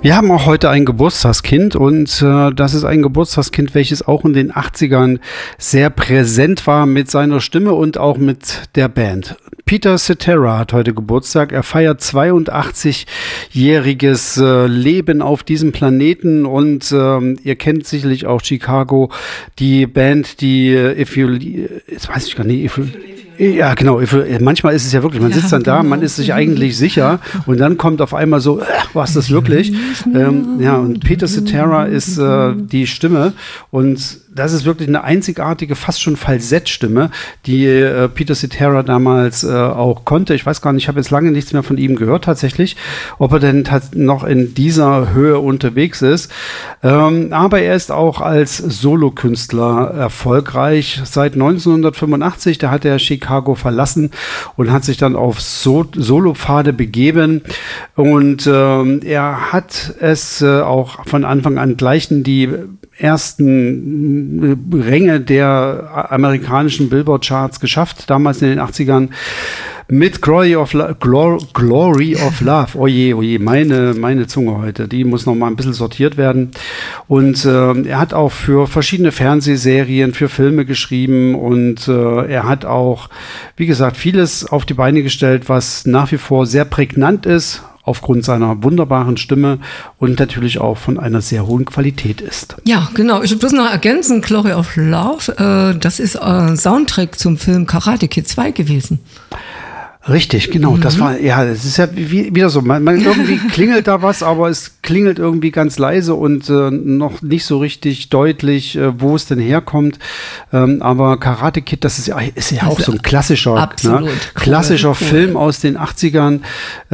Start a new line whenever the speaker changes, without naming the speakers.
Wir haben auch heute ein Geburtstagskind und das ist ein Geburtstagskind, welches auch in den 80ern sehr präsent war mit seiner Stimme und auch mit der Band. Peter Cetera hat heute Geburtstag. Er feiert 82-jähriges Leben auf diesem Planeten und ihr kennt sicherlich auch Chicago, die Band, die jetzt weiß ich gar nicht, ja, genau. Manchmal ist es ja wirklich, man sitzt dann da, man ist sich eigentlich sicher und dann kommt auf einmal so, was ist das wirklich? Ja, und Peter Cetera ist die Stimme und das ist wirklich eine einzigartige, fast schon Falsettstimme, die Peter Cetera damals auch konnte. Ich weiß gar nicht, ich habe jetzt lange nichts mehr von ihm gehört tatsächlich, ob er denn noch in dieser Höhe unterwegs ist. Aber er ist auch als Solokünstler erfolgreich. Seit 1985, da hat er Chicago verlassen und hat sich dann auf Solopfade begeben. Und er hat es auch von Anfang an gleich in die ersten Ränge der amerikanischen Billboard-Charts geschafft, damals in den 80ern. Mit Glory of Love. Oje, meine Zunge heute. Die muss noch mal ein bisschen sortiert werden. Und er hat auch für verschiedene Fernsehserien, für Filme geschrieben. Und er hat auch, wie gesagt, vieles auf die Beine gestellt, was nach wie vor sehr prägnant ist, aufgrund seiner wunderbaren Stimme und natürlich auch von einer sehr hohen Qualität ist.
Ja, genau. Ich will bloß noch ergänzen, Glory of Love, das ist Soundtrack zum Film Karate Kid 2 gewesen.
Richtig, genau. Das war, ja, es ist ja wieder so, man irgendwie klingelt da was, aber es klingelt irgendwie ganz leise und noch nicht so richtig deutlich, wo es denn herkommt. Aber Karate Kid, das ist ja auch so ein klassischer,
absolut,
klassischer Film aus den 80ern.